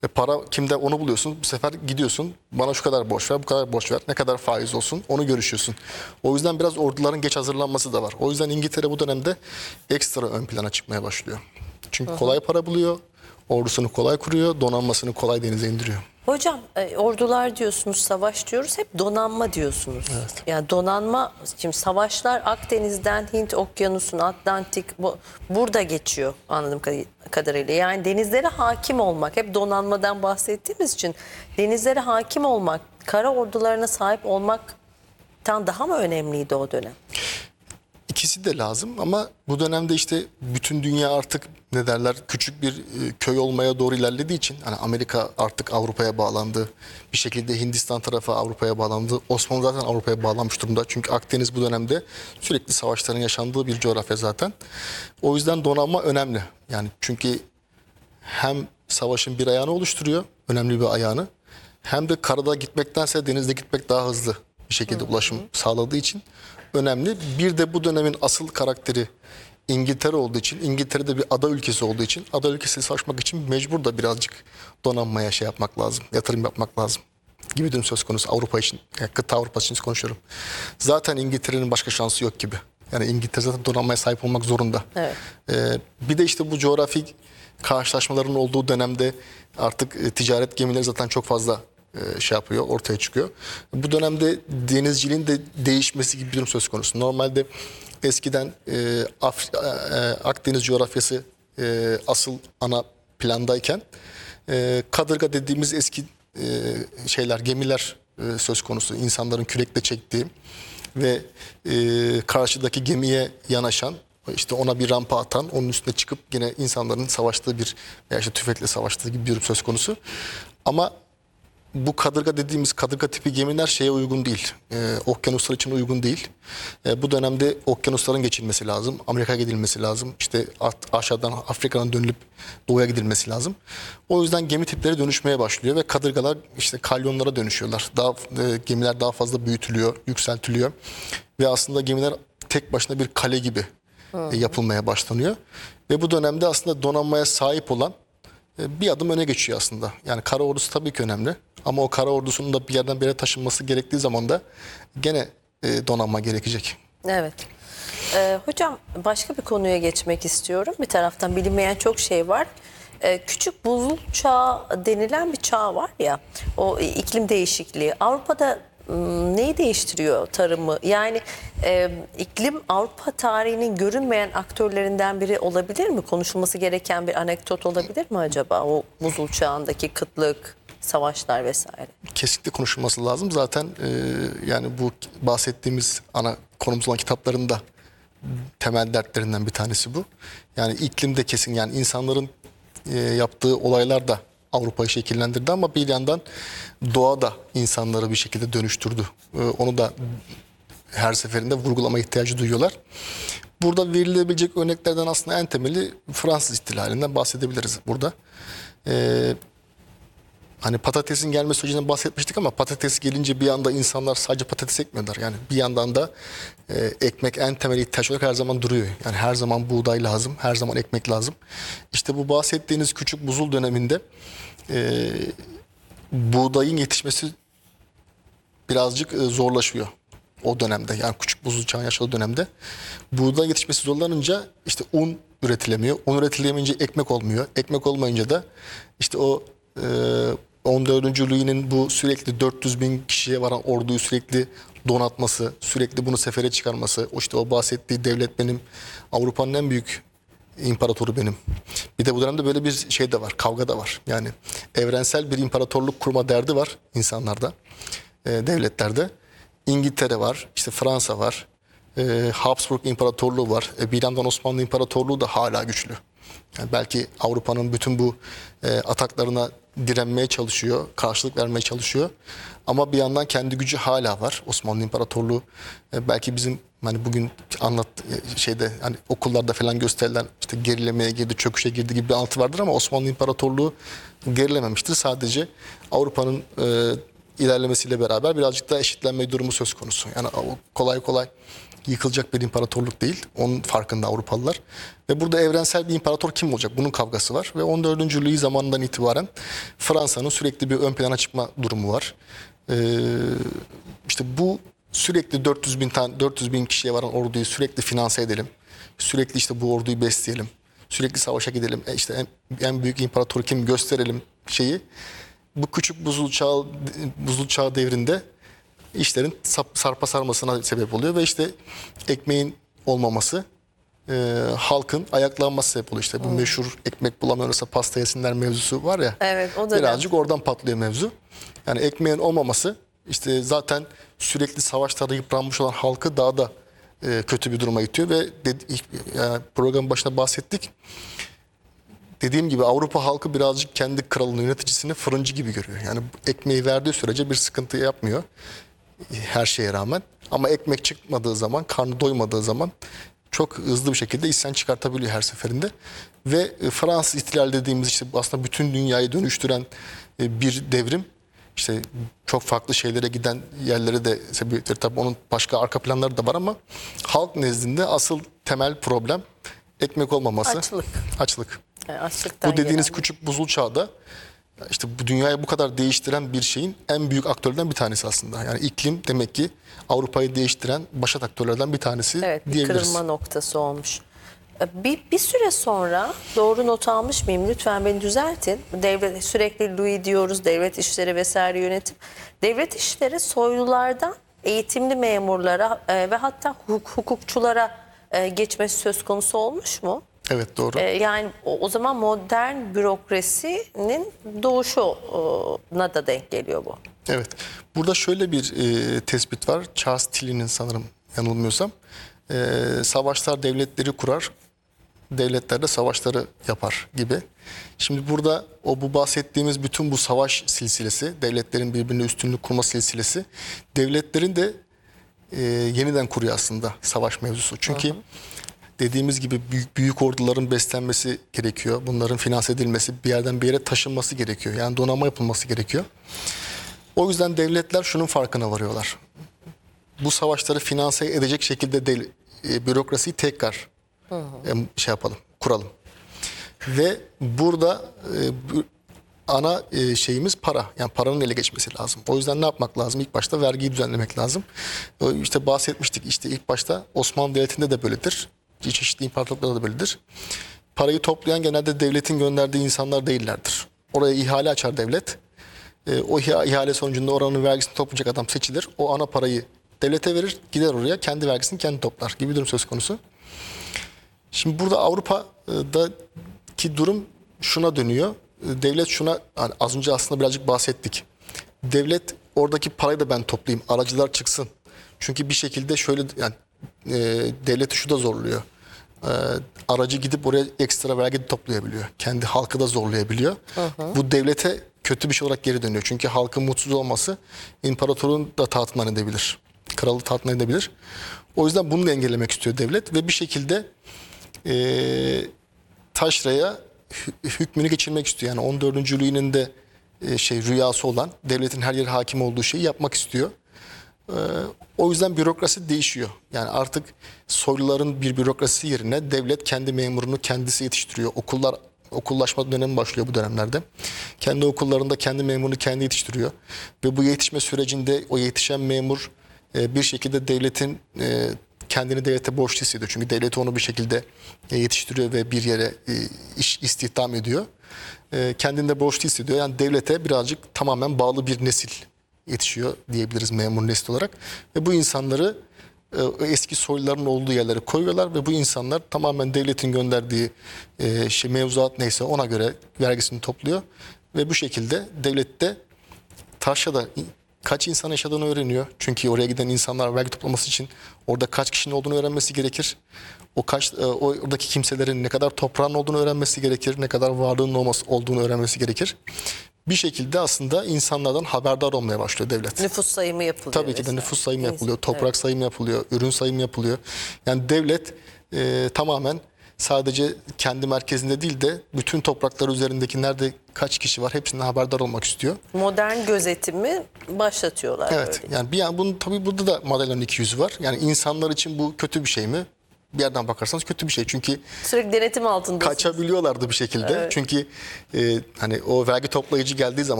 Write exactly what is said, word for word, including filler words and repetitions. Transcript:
E para kimde onu buluyorsun. Bu sefer gidiyorsun. Bana şu kadar borç ver, bu kadar borç ver. Ne kadar faiz olsun onu görüşüyorsun. O yüzden biraz orduların geç hazırlanması da var. O yüzden İngiltere bu dönemde ekstra ön plana çıkmaya başlıyor. Çünkü kolay para buluyor. Ordusunu kolay kuruyor. Donanmasını kolay denize indiriyor. Hocam e, ordular diyorsunuz, savaş diyoruz, hep donanma diyorsunuz. Evet. Yani donanma, şimdi savaşlar Akdeniz'den Hint Okyanusu'na, Atlantik bu, burada geçiyor anladığım kay- kadarıyla. Yani denizlere hakim olmak, hep donanmadan bahsettiğimiz için denizlere hakim olmak, kara ordularına sahip olmaktan daha mı önemliydi o dönem? İkisi de lazım ama bu dönemde işte bütün dünya artık ne derler küçük bir e, köy olmaya doğru ilerlediği için hani Amerika artık Avrupa'ya bağlandı. Bir şekilde Hindistan tarafı Avrupa'ya bağlandı. Osmanlı zaten Avrupa'ya bağlanmış durumda. Çünkü Akdeniz bu dönemde sürekli savaşların yaşandığı bir coğrafya zaten. O yüzden donanma önemli. Yani çünkü hem savaşın bir ayağını oluşturuyor, önemli bir ayağını. Hem de karada gitmektense denizde gitmek daha hızlı bir şekilde ulaşım sağladığı için önemli. Bir de bu dönemin asıl karakteri İngiltere olduğu için, İngiltere'de bir ada ülkesi olduğu için, ada ülkesiyle savaşmak için mecbur da birazcık donanmaya şey yapmak lazım, yatırım yapmak lazım gibi bir durum söz konusu Avrupa için, yani kıta Avrupa için konuşuyorum. Zaten İngiltere'nin başka şansı yok gibi. Yani İngiltere zaten donanmaya sahip olmak zorunda. Evet. Ee, bir de işte bu coğrafi karşılaşmaların olduğu dönemde artık e, ticaret gemileri zaten çok fazla e, şey yapıyor, ortaya çıkıyor. Bu dönemde denizciliğin de değişmesi gibi bir durum söz konusu. Normalde eskiden e, Af- e, Akdeniz coğrafyası e, asıl ana plandayken e, kadırga dediğimiz eski e, şeyler, gemiler e, söz konusu. İnsanların kürekle çektiği ve e, karşıdaki gemiye yanaşan, işte ona bir rampa atan, onun üstüne çıkıp yine insanların savaştığı bir veya işte tüfekle savaştığı gibi bir durum söz konusu. Ama bu kadırga dediğimiz kadırga tipi gemiler şeye uygun değil. Ee, okyanuslar için uygun değil. Ee, bu dönemde okyanusların geçilmesi lazım. Amerika'ya gidilmesi lazım. İşte at- aşağıdan Afrika'dan dönülüp doğuya gidilmesi lazım. O yüzden gemi tipleri dönüşmeye başlıyor ve kadırgalar işte kalyonlara dönüşüyorlar. Daha e, gemiler daha fazla büyütülüyor, yükseltiliyor ve aslında gemiler tek başına bir kale gibi e, yapılmaya başlanıyor. Ve bu dönemde aslında donanmaya sahip olan bir adım öne geçiyor aslında. Yani kara ordusu tabii ki önemli. Ama o kara ordusunun da bir yerden bir yere taşınması gerektiği zaman da gene e, donanma gerekecek. Evet. Ee, hocam başka bir konuya geçmek istiyorum. Bir taraftan bilinmeyen çok şey var. Ee, küçük buzul çağı denilen bir çağ var ya, o iklim değişikliği. Avrupa'da ım, neyi değiştiriyor tarımı? Yani e, iklim Avrupa tarihinin görünmeyen aktörlerinden biri olabilir mi? Konuşulması gereken bir anekdot olabilir mi acaba? O buzul çağındaki kıtlık, savaşlar vesaire. Kesinlikle konuşulması lazım. Zaten e, yani bu bahsettiğimiz ana konumuz olan kitapların da temel dertlerinden bir tanesi bu. Yani iklimde kesin yani insanların e, yaptığı olaylar da Avrupa'yı şekillendirdi ama bir yandan doğa da insanları bir şekilde dönüştürdü. E, onu da her seferinde vurgulama ihtiyacı duyuyorlar. Burada verilebilecek örneklerden aslında en temeli Fransız ihtilalinden bahsedebiliriz burada. Ee, hani patatesin gelme sürecinden bahsetmiştik ama patates gelince bir anda insanlar sadece patates ekmiyorlar. Yani bir yandan da e, ekmek en temel ihtiyaç olarak her zaman duruyor. Yani her zaman buğday lazım, her zaman ekmek lazım. İşte bu bahsettiğiniz küçük buzul döneminde e, buğdayın yetişmesi birazcık e, zorlaşıyor. O dönemde yani küçük buzul çağın yaşadığı dönemde buğday yetişmesi zorlanınca işte un üretilemiyor. Un üretilemeyince ekmek olmuyor. Ekmek olmayınca da işte o e, on dördüncü Louis'nin bu sürekli dört yüz bin kişiye varan orduyu sürekli donatması, sürekli bunu sefere çıkarması, o işte o bahsettiği devlet benim, Avrupa'nın en büyük imparatoru benim. Bir de bu dönemde böyle bir şey de var, kavga da var. Yani evrensel bir imparatorluk kurma derdi var insanlarda, e, devletlerde. İngiltere var, işte Fransa var, e, Habsburg İmparatorluğu var. E, bir yandan Osmanlı İmparatorluğu da hala güçlü. Yani belki Avrupa'nın bütün bu e, ataklarına direnmeye çalışıyor, karşılık vermeye çalışıyor. Ama bir yandan kendi gücü hala var. Osmanlı İmparatorluğu e, belki bizim hani bugün anlat e, şeyde hani okullarda falan gösterilen işte gerilemeye girdi, çöküşe girdi gibi bir altı vardır ama Osmanlı İmparatorluğu gerilememiştir. Sadece Avrupa'nın e, ilerlemesiyle beraber birazcık daha eşitlenme durumu söz konusu. Yani kolay kolay Yıkılacak bir imparatorluk değil. Onun farkında Avrupalılar. Ve burada evrensel bir imparator kim olacak? Bunun kavgası var. Ve on dördüncü Louis zamanından itibaren Fransa'nın sürekli bir ön plana çıkma durumu var. Ee, işte bu sürekli dört yüz bin tane dört yüz bin kişiye varan orduyu sürekli finanse edelim. Sürekli işte bu orduyu besleyelim. Sürekli savaşa gidelim. E işte en, en büyük imparatoru kim gösterelim şeyi. Bu küçük buzul çağ buzul çağ devrinde işlerin sarpa sarmasına sebep oluyor ve işte ekmeğin olmaması, e, halkın ayaklanması sebep oluyor. İşte bu hmm. meşhur ekmek bulamıyorsa pasta yesinler mevzusu var ya. Evet, o da birazcık oradan patlıyor mevzu. Yani ekmeğin olmaması, işte zaten sürekli savaşlarda yıpranmış olan halkı daha da e, kötü bir duruma itiyor ve dedi, yani programın başında bahsettik. Dediğim gibi Avrupa halkı birazcık kendi kralını, yöneticisini fırıncı gibi görüyor. Yani ekmeği verdiği sürece bir sıkıntı yapmıyor her şeye rağmen. Ama ekmek çıkmadığı zaman, karnı doymadığı zaman çok hızlı bir şekilde isyan çıkartabiliyor her seferinde. Ve Fransız ihtilal dediğimiz işte aslında bütün dünyayı dönüştüren bir devrim. İşte çok farklı şeylere giden yerlere de sebepleri, tabii onun başka arka planları da var ama halk nezdinde asıl temel problem ekmek olmaması. Açlık. Açlık. Yani bu dediğiniz gelen. Küçük buzul çağda işte bu dünyayı bu kadar değiştiren bir şeyin en büyük aktörlerden bir tanesi aslında. Yani iklim demek ki Avrupa'yı değiştiren başat aktörlerden bir tanesi evet, bir diyebiliriz. kırılma noktası olmuş. Bir, bir süre sonra, doğru not almış mıyım? Lütfen beni düzeltin. Devlet, sürekli Louis diyoruz, devlet işleri vesaire yönetim. Devlet işleri soylulardan eğitimli memurlara e, ve hatta hukuk, hukukçulara e, geçmesi söz konusu olmuş mu? Evet, doğru. E, yani o, o zaman modern bürokrasinin doğuşuna da denk geliyor bu. Evet. Burada şöyle bir e, tespit var. Charles Tilly'nin sanırım, yanılmıyorsam. E, savaşlar devletleri kurar, devletler de savaşları yapar gibi. Şimdi burada o bu bahsettiğimiz bütün bu savaş silsilesi, devletlerin birbirine üstünlük kurma silsilesi, devletlerin de e, yeniden kuruyor aslında savaş mevzusu. Çünkü hı hı. dediğimiz gibi büyük, büyük orduların beslenmesi gerekiyor. Bunların finanse edilmesi, bir yerden bir yere taşınması gerekiyor. Yani donanma yapılması gerekiyor. O yüzden devletler şunun farkına varıyorlar. Bu savaşları finanse edecek şekilde de, e, bürokrasiyi tekrar hı hı. E, şey yapalım, kuralım. Ve burada e, bu, ana e, şeyimiz para. Yani paranın ele geçmesi lazım. O yüzden ne yapmak lazım? İlk başta vergiyi düzenlemek lazım. E, işte bahsetmiştik, işte ilk başta Osmanlı Devleti'nde de böyledir. Çeşitli imparatorluklarda da böyledir. Parayı toplayan genelde devletin gönderdiği insanlar değillerdir. Oraya ihale açar devlet. E, o ihale sonucunda oranın vergisini toplayacak adam seçilir. O ana parayı devlete verir, gider oraya, kendi vergisini kendi toplar gibi bir durum söz konusu. Şimdi burada Avrupa'daki durum şuna dönüyor. Devlet şuna, yani az önce aslında birazcık bahsettik. Devlet oradaki parayı da ben toplayayım, aracılar çıksın. Çünkü bir şekilde şöyle, yani e, devleti şu da zorluyor. E, aracı gidip oraya ekstra vergi toplayabiliyor. Kendi halkı da zorlayabiliyor. Hı hı. Bu devlete kötü bir şey olarak geri dönüyor. Çünkü halkın mutsuz olması imparatorun da tahtından edebilir. Kralı tahtından edebilir. O yüzden bunu da engellemek istiyor devlet ve bir şekilde e, taşraya hükmünü geçirmek istiyor. Yani on dördüncü Louis'nin de e, şey rüyası olan, devletin her yere hakim olduğu şeyi yapmak istiyor. E, o yüzden bürokrasi değişiyor. Yani artık soyluların bir bürokrasi yerine devlet kendi memurunu kendisi yetiştiriyor. Okullar okullaşma dönemi başlıyor bu dönemlerde. Kendi okullarında kendi memurunu kendi yetiştiriyor. Ve bu yetişme sürecinde o yetişen memur e, bir şekilde devletin e, kendini devlete borçlu hissediyor. Çünkü devlet onu bir şekilde yetiştiriyor ve bir yere iş istihdam ediyor. Kendini de borçlu hissediyor. Yani devlete birazcık tamamen bağlı bir nesil yetişiyor diyebiliriz, memur nesil olarak. Ve bu insanları eski soyluların olduğu yerlere koyuyorlar ve bu insanlar tamamen devletin gönderdiği şey, mevzuat neyse ona göre vergisini topluyor. Ve bu şekilde devlet de taşrada kaç insan yaşadığını öğreniyor. Çünkü oraya giden insanlar vergi toplaması için orada kaç kişinin olduğunu öğrenmesi gerekir. O kaç o oradaki kimselerin ne kadar toprağın olduğunu öğrenmesi gerekir. Ne kadar varlığının olması olduğunu öğrenmesi gerekir. Bir şekilde aslında insanlardan haberdar olmaya başlıyor devlet. Nüfus sayımı yapılıyor. Tabii ki de nüfus sayımı yapılıyor. Toprak evet. sayımı yapılıyor. Ürün sayımı yapılıyor. Yani devlet e, tamamen sadece kendi merkezinde değil de bütün topraklar üzerindeki nerede kaç kişi var hepsinden haberdar olmak istiyor. Modern gözetimi başlatıyorlar. Evet. Böyle. Yani bir yan bunun tabii burada da madalyonun iki yüzü var. Yani insanlar için bu kötü bir şey mi? Bir yerden bakarsanız kötü bir şey. Çünkü Sürekli denetim altındasınız. kaçabiliyorlardı bir şekilde. Çünkü e, hani o vergi toplayıcı geldiği zaman